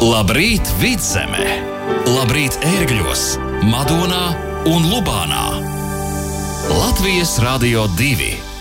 Labrīt, Vidzeme! Labrīt, Ērgļos, Madonā un Lubānā! Latvijas Radio 2!